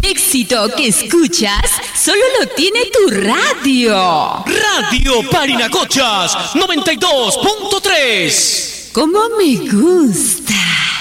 éxito que escuchas solo lo tiene tu radio. Radio Parinacochas 92.3. ¡Cómo me gusta!